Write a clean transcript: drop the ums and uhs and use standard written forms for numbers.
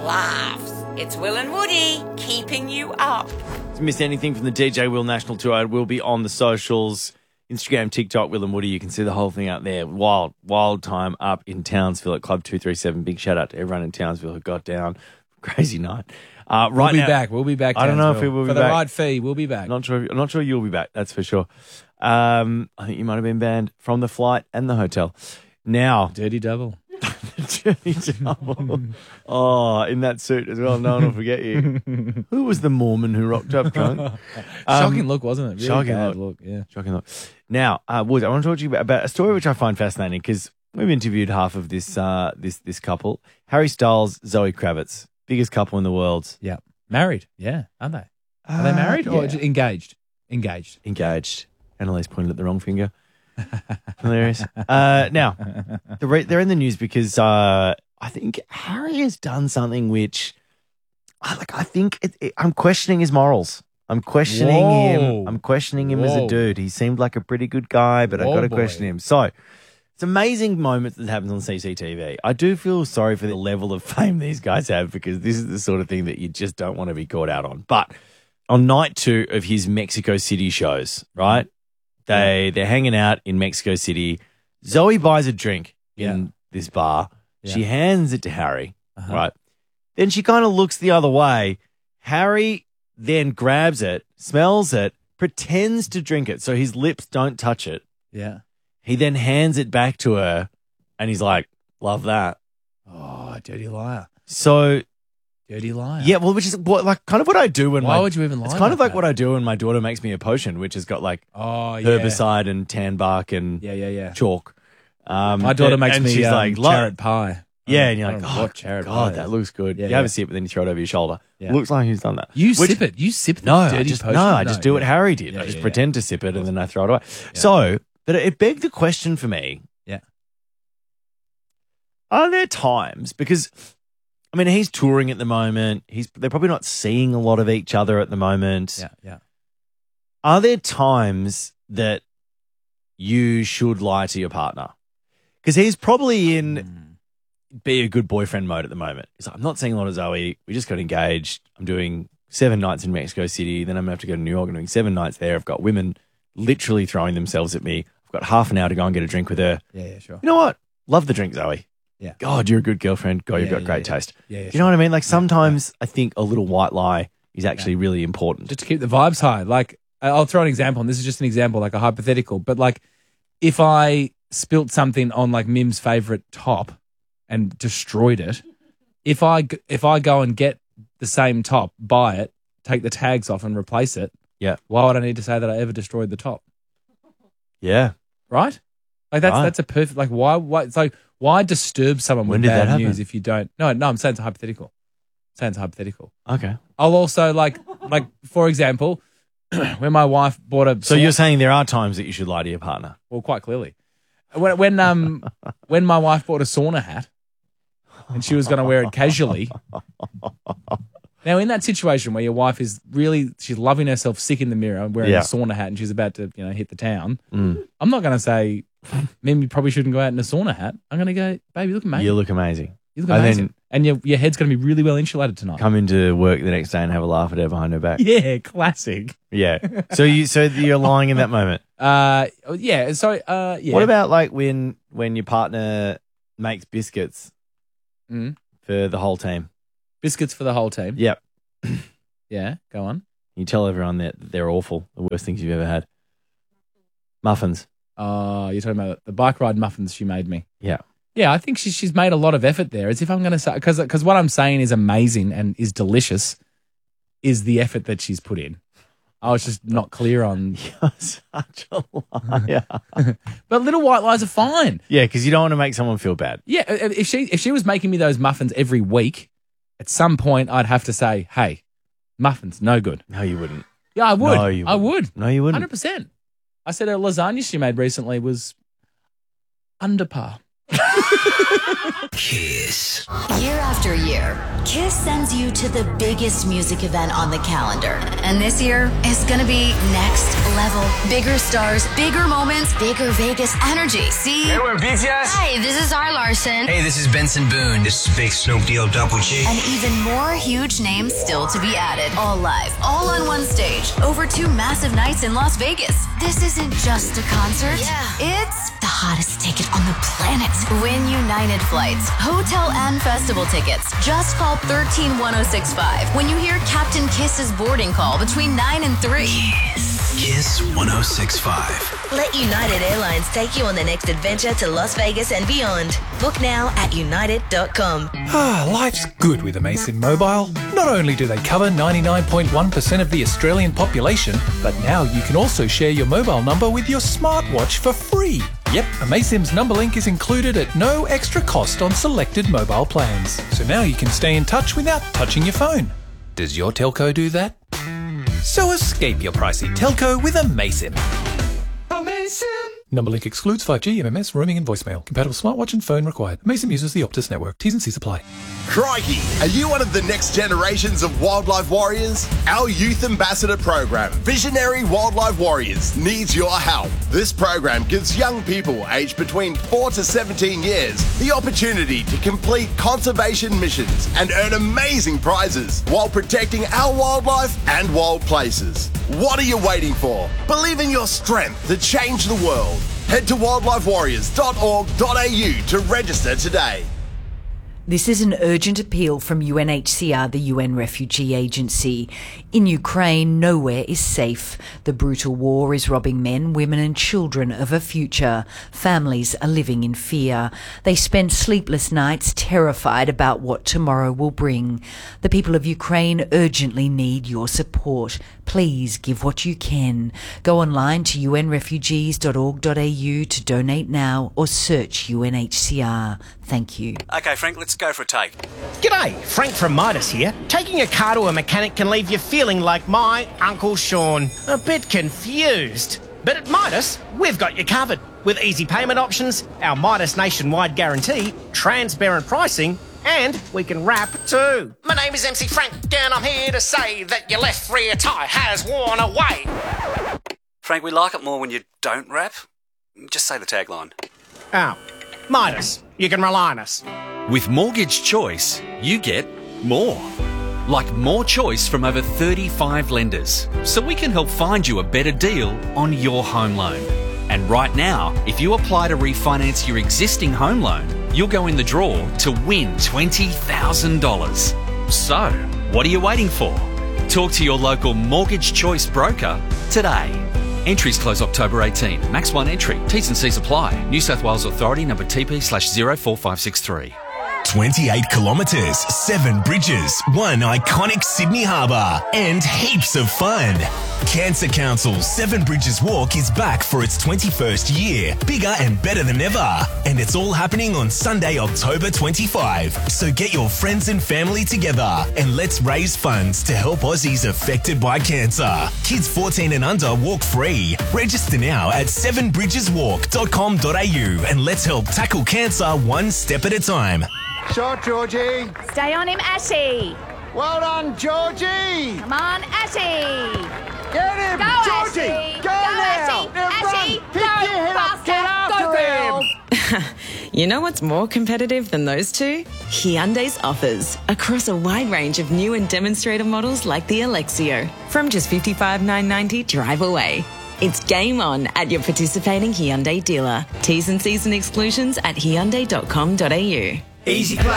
laughs. It's Will and Woody keeping you up. If you missed anything from the DJ Will National Tour, it will be on the socials, Instagram, TikTok, Will and Woody. You can see the whole thing out there. Wild time up in Townsville at Club 237. Big shout out to everyone in Townsville who got down. Crazy night. We'll be back. We'll be back. I don't know if we will be back. back. For the right fee, we'll be back. I'm not sure you'll be back. That's for sure. I think you might have been banned from the flight and the hotel. Now, Dirty double. Dirty double. Oh, in that suit as well. No one will forget you. Who was the Mormon who rocked up drunk? Shocking look, wasn't it? Really shocking bad look. Yeah. Shocking look. Now, Woods, I want to talk to you about a story which I find fascinating because we've interviewed half of this couple. Harry Styles, Zoe Kravitz, biggest couple in the world. Yeah. Married. Yeah. Aren't they? Are they married or just engaged? Engaged. Annalise pointed at the wrong finger. Hilarious. Now, they're in the news because I think Harry has done something which, I think I'm questioning his morals. I'm questioning him. I'm questioning him as a dude. He seemed like a pretty good guy, but I've got to question him. So, it's amazing moments that happens on CCTV. I do feel sorry for the level of fame these guys have because this is the sort of thing that you just don't want to be caught out on. But on night 2 of his Mexico City shows, right? They're hanging out in Mexico City. Zoe buys a drink in this bar. Yeah. She hands it to Harry, right? Then she kind of looks the other way. Harry then grabs it, smells it, pretends to drink it so his lips don't touch it. Yeah. He then hands it back to her and he's like, love that. Oh, dirty liar. So... Dirty liar. Yeah, well, which is kind of what I do when Why would you even lie? It's kind of like like what I do when my daughter makes me a potion, which has got herbicide and tan bark and chalk. My daughter makes me she's carrot pie. Yeah, and you're like, what carrot pie? God, that looks good. Yeah, you have a sip, but then you throw it over your shoulder. Yeah. Looks like he's done that. Sip it. You sip the dirty potion. I just do what Harry did. I just pretend to sip it and then I throw it away. Yeah. So, but it begged the question for me. Yeah. Are there times, because... I mean, he's touring at the moment. They're probably not seeing a lot of each other at the moment. Yeah. Are there times that you should lie to your partner? Because he's probably in be a good boyfriend mode at the moment. He's like, I'm not seeing a lot of Zoe. We just got engaged. I'm doing 7 nights in Mexico City. Then I'm going to have to go to New York. I'm doing 7 nights there. I've got women literally throwing themselves at me. I've got half an hour to go and get a drink with her. Yeah, sure. You know what? Love the drink, Zoe. Yeah. God, you're a good girlfriend. God, you've got great taste. Yeah, you know what I mean? Like sometimes I think a little white lie is actually really important. Just to keep the vibes high. Like, I'll throw an example, and this is just an example, like a hypothetical. But like, if I spilt something on like Mim's favorite top and destroyed it, if I go and get the same top, buy it, take the tags off and replace it, why would I need to say that I ever destroyed the top? Yeah. Right? Like that's a perfect, like why it's like, why disturb someone with bad news if you don't? No, I'm saying it's hypothetical. Okay. I'll also like for example, when my wife bought a... So you're saying there are times that you should lie to your partner? Well, quite clearly. When my wife bought a sauna hat and she was going to wear it casually. Now, in that situation where your wife is really, she's loving herself sick in the mirror wearing a sauna hat and she's about to, hit the town, I'm not going to say, Mim, you probably shouldn't go out in a sauna hat. I'm going to go, baby, you look amazing. You look amazing. You look amazing. And your head's going to be really well insulated tonight. Come into work the next day and have a laugh at her behind her back. Yeah, classic. Yeah. So you're lying in that moment. Yeah. So yeah. What about like when your partner makes biscuits for the whole team? Biscuits for the whole team? Yep. Yeah, go on. You tell everyone that they're awful, the worst things you've ever had. Muffins. Oh, you're talking about the bike ride muffins she made me. Yeah. Yeah, I think she's made a lot of effort there. As if I'm going to say, because what I'm saying is amazing and is delicious is the effort that she's put in. I was just not clear on. You're such a liar. But little white lies are fine. Yeah, because you don't want to make someone feel bad. Yeah, if she was making me those muffins every week, at some point I'd have to say, hey, muffins, no good. No, you wouldn't. Yeah, I would. No, you wouldn't. I would. No, you wouldn't. 100%. I said a lasagna she made recently was under par. Kiss. Year after year, year. KISS sends you to the biggest music event on the calendar. And this year is gonna be next level. Bigger stars, bigger moments, bigger Vegas energy. See? Hey, we're BTS. Hi, this is R. Larson. Hey, this is Benson Boone. This is Big Snoop Deal Double G. And even more huge names still to be added. All live, all on one stage. Over 2 massive nights in Las Vegas. This isn't just a concert. Yeah. It's the hottest ticket on the planet. Win United flights, hotel and festival tickets. Just call 131065 when you hear Captain Kiss's boarding call between 9 and 3. Kiss 1065. Let United Airlines take you on the next adventure to Las Vegas and beyond. Book now at united.com. Life's good with Amasim Mobile. Not only do they cover 99.1% of the Australian population, but now you can also share your mobile number with your smartwatch for free. Yep, Amasim's number link is included at no extra cost on selected mobile plans. So now you can stay in touch without touching your phone. Does your telco do that? So escape your pricey telco with Amasim. Amasim! Number link excludes 5G, MMS, roaming and voicemail. Compatible smartwatch and phone required. Amasim uses the Optus network. T's and C's apply. Crikey, are you one of the next generations of wildlife warriors? Our youth ambassador program, Visionary Wildlife Warriors, needs your help. This program gives young people aged between 4 to 17 years the opportunity to complete conservation missions and earn amazing prizes while protecting our wildlife and wild places. What are you waiting for? Believe in your strength to change the world. Head to wildlifewarriors.org.au to register today. This is an urgent appeal from UNHCR, the UN Refugee Agency. In Ukraine, nowhere is safe. The brutal war is robbing men, women and children of a future. Families are living in fear. They spend sleepless nights terrified about what tomorrow will bring. The people of Ukraine urgently need your support. Please give what you can. Go online to unrefugees.org.au to donate now or search UNHCR. Thank you. Okay, Frank, let's go for a take. G'day, Frank from Midas here. Taking a car to a mechanic can leave you feeling like my Uncle Sean, a bit confused. But at Midas, we've got you covered. With easy payment options, our Midas nationwide guarantee, transparent pricing, and we can wrap too. My name is MC Frank and I'm here to say that your left rear tyre has worn away. Frank, we like it more when you don't rap. Just say the tagline. Oh, Midas, you can rely on us. With Mortgage Choice, you get more. Like more choice from over 35 lenders, so we can help find you a better deal on your home loan. And right now, if you apply to refinance your existing home loan, you'll go in the draw to win $20,000. So, what are you waiting for? Talk to your local Mortgage Choice broker today. Entries close October 18. Max 1 entry. T's and C's apply. New South Wales Authority number TP/04563. 28 kilometres, 7 bridges, 1 iconic Sydney Harbour, and heaps of fun. Cancer Council's 7 Bridges Walk is back for its 21st year, bigger and better than ever. And it's all happening on Sunday, October 25. So get your friends and family together and let's raise funds to help Aussies affected by cancer. Kids 14 and under walk free. Register now at 7bridgeswalk.com.au and let's help tackle cancer one step at a time. Shot, Georgie. Stay on him, Ashy. Well done, Georgie. Come on, Ashy. Get him, Go, Georgie. Ashy. Go now. Ashy. Pick your head up. Get after him. You know what's more competitive than those two? Hyundai's offers across a wide range of new and demonstrator models like the Alexio. From just $55,990 drive away. It's game on at your participating Hyundai dealer. T's and C's and exclusions at hyundai.com.au. Easy play.